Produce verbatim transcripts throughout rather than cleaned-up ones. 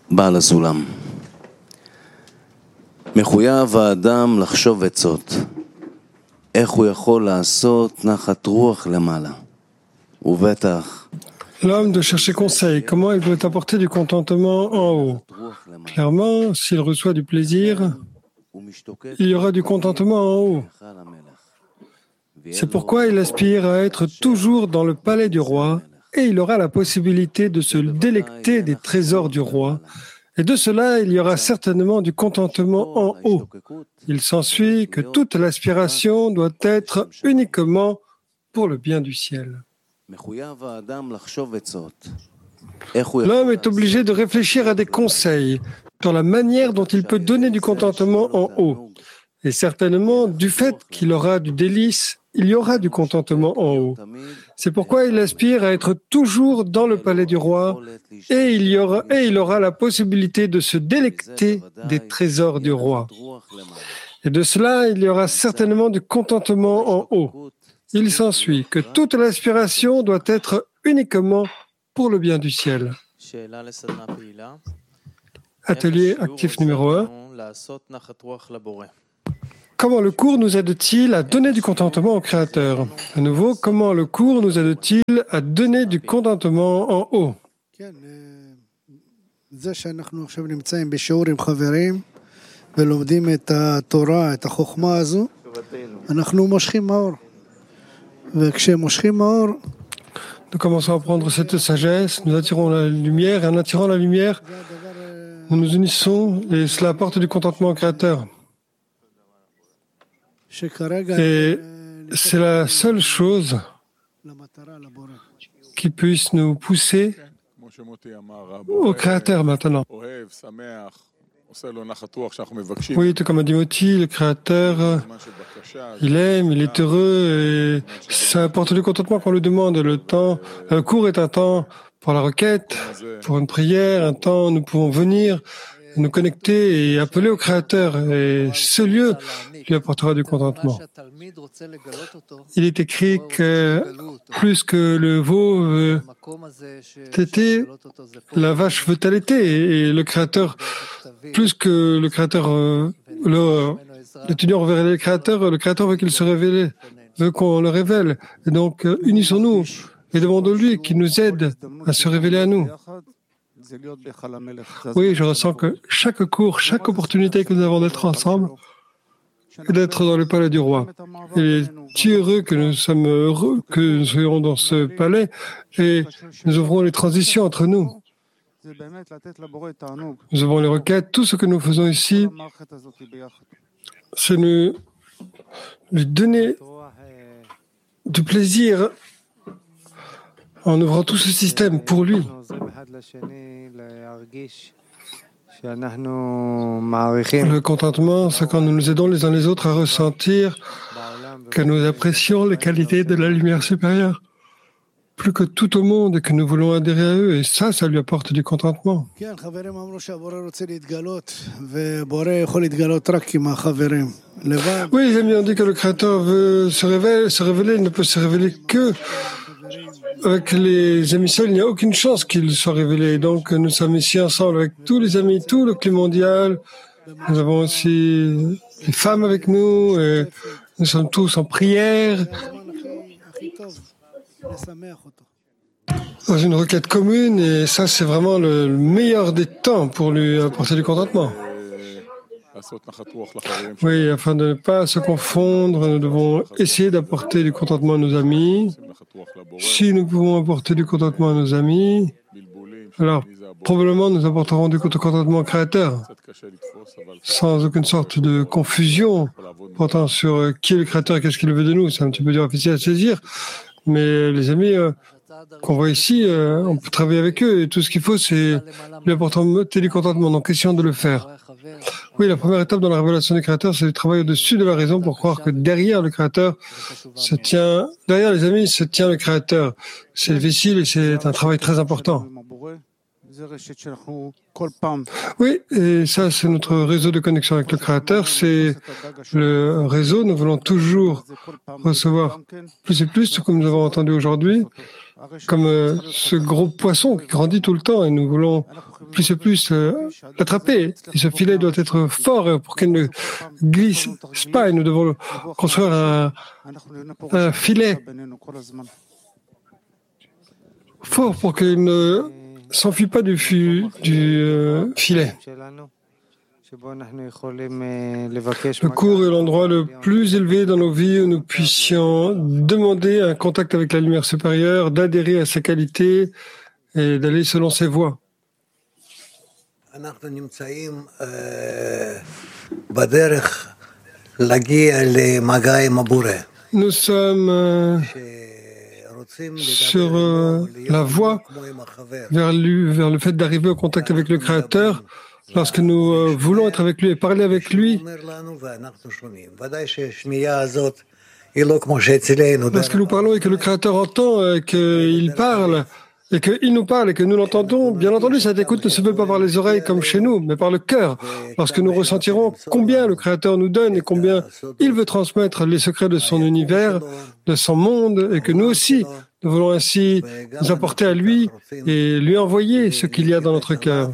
בעל הסולם. מחויב האדם לחשוב עצות. איך הוא יכול לעשות נחת רוח למעלה? ובטח L'homme de chercher conseil, comment il peut apporter du contentement en haut. Clairement, s'il reçoit du plaisir, il y aura du contentement en haut. C'est pourquoi il aspire à être toujours dans le palais du roi et il aura la possibilité de se délecter des trésors du roi. Et de cela, il y aura certainement du contentement en haut. Il s'ensuit que toute l'aspiration doit être uniquement pour le bien du ciel. L'homme est obligé de réfléchir à des conseils sur la manière dont il peut donner du contentement en haut. Et certainement, du fait qu'il aura du délice, il y aura du contentement en haut. C'est pourquoi il aspire à être toujours dans le palais du roi et il, y aura, et il aura la possibilité de se délecter des trésors du roi. Et de cela, il y aura certainement du contentement en haut. Il s'ensuit que toute l'aspiration doit être uniquement pour le bien du ciel. Atelier actif numéro un. Comment le cours nous aide-t-il à donner du contentement au Créateur? À nouveau, comment le cours nous aide-t-il à donner du contentement en haut? Nous commençons à prendre cette sagesse, nous attirons la lumière, et en attirant la lumière, nous nous unissons et cela apporte du contentement au Créateur. Et c'est la seule chose qui puisse nous pousser au Créateur maintenant. Oui, tout comme a dit Moti, le Créateur, il aime, il est heureux et ça apporte du contentement qu'on lui demande. Le temps, le cours est un temps pour la requête, pour une prière, un temps où nous pouvons venir, nous connecter et appeler au Créateur. Et ce lieu lui apportera du contentement. Il est écrit que plus que le veau veut téter, la vache veut allaiter. Et le Créateur, plus que le Créateur, euh, le, l'étudiant veut révéler le Créateur, le Créateur veut qu'il se révèle, veut qu'on le révèle. Et donc, euh, unissons-nous et demandons-lui qu'il nous aide à se révéler à nous. Oui, je ressens que chaque cours, chaque opportunité que nous avons d'être ensemble, et d'être dans le palais du roi. Il est heureux que nous sommes heureux, que nous soyons dans ce palais et nous ouvrons les transitions entre nous. Nous avons les requêtes. Tout ce que nous faisons ici, c'est nous lui donner du plaisir en ouvrant tout ce système pour lui. Le contentement, c'est quand nous nous aidons les uns les autres à ressentir que nous apprécions les qualités de la lumière supérieure plus que tout au monde et que nous voulons adhérer à eux. Et ça, ça lui apporte du contentement. Oui, les amis ont dit que le Créateur veut se révéler, se révéler, il ne peut se révéler que avec les amis seuls, il n'y a aucune chance qu'il soit révélé. Donc, nous sommes ici ensemble avec tous les amis, tout le climat mondial. Nous avons aussi les femmes avec nous. Et nous sommes tous en prière. Dans une requête commune. Et ça, c'est vraiment le meilleur des temps pour lui apporter du contentement. Oui, afin de ne pas se confondre, nous devons essayer d'apporter du contentement à nos amis. Si nous pouvons apporter du contentement à nos amis, alors probablement nous apporterons du contentement au Créateur, sans aucune sorte de confusion portant sur qui est le Créateur et qu'est-ce qu'il veut de nous. C'est un petit peu difficile à saisir, mais les amis euh, qu'on voit ici, euh, on peut travailler avec eux et tout ce qu'il faut, c'est lui apporter du contentement. Donc, essayons de le faire. Oui, la première étape dans la révélation du Créateur, c'est le travail au-dessus de la raison pour croire que derrière le Créateur se tient, derrière les amis, se tient le Créateur. C'est difficile et c'est un travail très important. Oui, et ça, c'est notre réseau de connexion avec le Créateur. C'est le réseau. Nous voulons toujours recevoir plus et plus, ce que nous avons entendu aujourd'hui, comme euh, ce gros poisson qui grandit tout le temps, et nous voulons plus et plus euh, l'attraper. Et ce filet doit être fort pour qu'il ne glisse pas, et nous devons construire un, un filet fort pour qu'il ne s'enfuit pas du, fu, du euh, filet. Le cours est l'endroit le plus élevé dans nos vies où nous puissions demander un contact avec la lumière supérieure, d'adhérer à ses qualités et d'aller selon ses voies. Nous sommes euh, sur euh, la voie vers, lui, vers le fait d'arriver au contact avec le Créateur. Lorsque nous euh, voulons être avec lui et parler avec lui, lorsque nous parlons et que le Créateur entend, euh, qu'il parle, et qu'il nous parle et que nous l'entendons, bien entendu, cette écoute ne se fait pas par les oreilles comme chez nous, mais par le cœur. Lorsque nous ressentirons combien le Créateur nous donne et combien il veut transmettre les secrets de son univers, de son monde, et que nous aussi, nous voulons ainsi nous apporter à lui et lui envoyer ce qu'il y a dans notre cœur.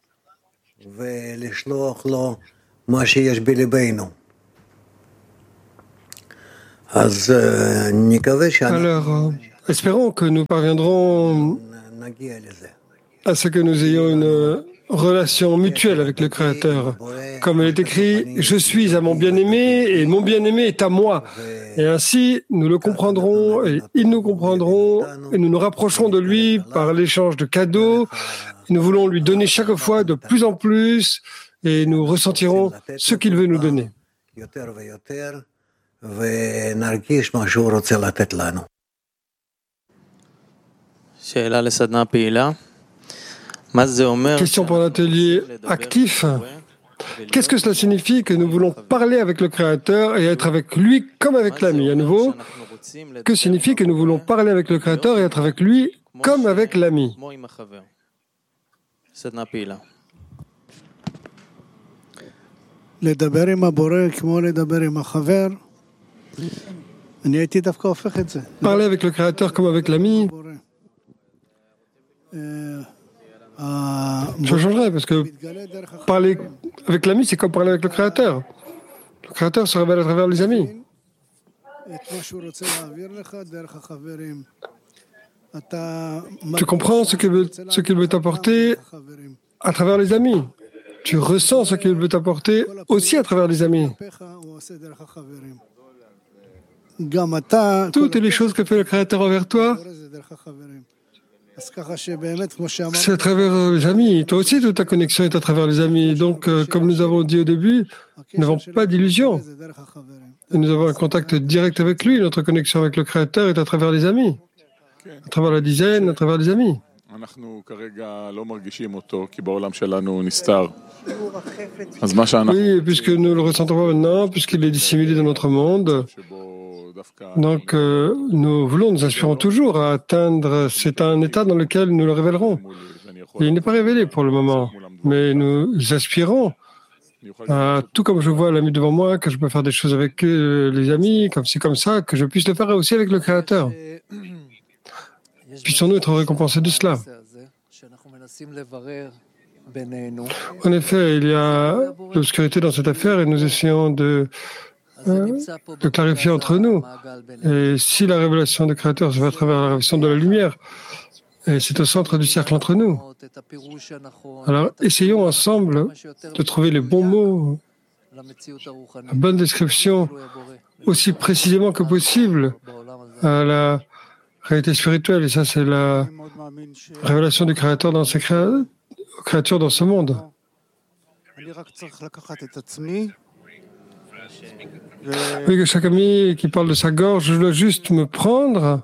Alors, euh, espérons que nous parviendrons à ce que nous ayons une relation mutuelle avec le Créateur. Comme il est écrit, « Je suis à mon bien-aimé et mon bien-aimé est à moi ». Et ainsi, nous le comprendrons et ils nous comprendront et nous nous rapprocherons de lui par l'échange de cadeaux. Nous voulons lui donner chaque fois de plus en plus et nous ressentirons ce qu'il veut nous donner. Question pour l'atelier actif. Qu'est-ce que cela signifie que nous voulons parler avec le Créateur et être avec lui comme avec l'ami? À nouveau, que signifie que nous voulons parler avec le Créateur et être avec lui comme avec l'ami? Parler avec le Créateur comme avec l'ami, je changerais parce que parler avec l'ami, c'est comme parler avec le Créateur. Le Créateur se révèle à travers les amis. Tu comprends ce qu'il veut, ce qu'il veut t'apporter à travers les amis. Tu ressens ce qu'il veut t'apporter aussi à travers les amis. Toutes les choses que fait le Créateur envers toi, c'est à travers les amis. Toi aussi, toute ta connexion est à travers les amis. Donc, euh, comme nous avons dit au début, nous n'avons pas d'illusion. Et nous avons un contact direct avec lui. Notre connexion avec le Créateur est à travers les amis. À travers la dizaine, à travers les amis. Oui, puisque nous ne le ressentons pas maintenant, puisqu'il est dissimulé dans notre monde. Donc, euh, nous voulons, nous aspirons toujours à atteindre, c'est un état dans lequel nous le révélerons. Et il n'est pas révélé pour le moment, mais nous aspirons à, tout comme je vois l'ami devant moi, que je peux faire des choses avec eux, les amis, comme ci, comme ça, que je puisse le faire aussi avec le Créateur. Puissons-nous être récompensés de cela. En effet, il y a l'obscurité dans cette affaire et nous essayons de de clarifier entre nous. Et si la révélation du Créateur se fait à travers la révélation de la lumière, et c'est au centre du cercle entre nous. Alors, essayons ensemble de trouver les bons mots, la bonne description, aussi précisément que possible à la réalité spirituelle. Et ça, c'est la révélation du Créateur dans ses créa... créatures dans ce monde. Oui, que chaque ami qui parle de sa gorge, je dois juste me prendre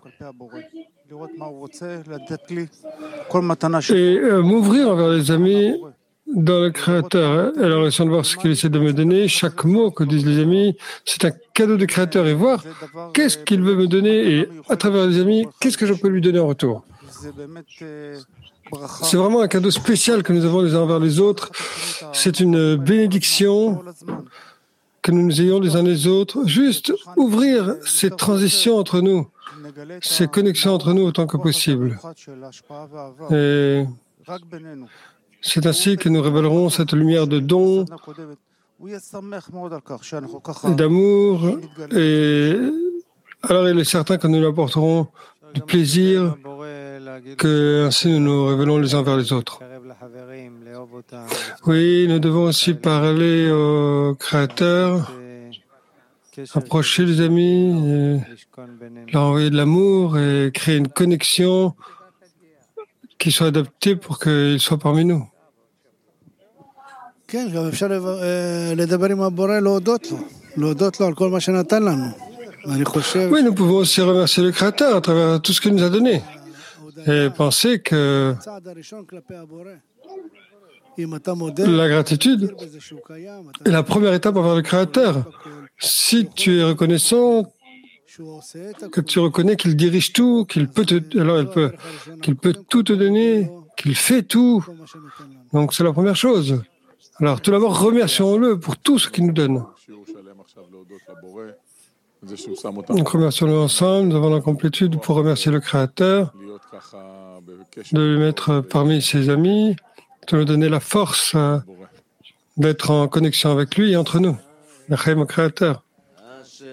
et euh, m'ouvrir envers les amis dans le Créateur. Et alors, essayons de voir ce qu'il essaie de me donner. Chaque mot que disent les amis, c'est un cadeau du Créateur et voir qu'est-ce qu'il veut me donner et à travers les amis, qu'est-ce que je peux lui donner en retour. C'est vraiment un cadeau spécial que nous avons les uns envers les autres. C'est une bénédiction que nous nous ayons les uns les autres. Juste ouvrir ces transitions entre nous, ces connexions entre nous autant que possible. Et c'est ainsi que nous révélerons cette lumière de don, d'amour, et alors il est certain que nous lui apporterons du plaisir, que ainsi nous nous révélons les uns vers les autres. Oui, nous devons aussi parler au Créateur, approcher les amis, leur envoyer de l'amour et créer une connexion qui soit adaptée pour qu'ils soient parmi nous. Oui, nous pouvons aussi remercier le Créateur à travers tout ce qu'il nous a donné et penser que la gratitude est la première étape envers le Créateur. Si tu es reconnaissant, que tu reconnais qu'il dirige tout, qu'il peut te, alors il peut, qu'il peut tout te donner, qu'il fait tout. Donc c'est la première chose. Alors tout d'abord, remercions-le pour tout ce qu'il nous donne. Donc remercions-le ensemble, nous avons la complétude pour remercier le Créateur, de le mettre parmi ses amis, de nous donner la force d'être en connexion avec lui et entre nous. Merci, mon Créateur.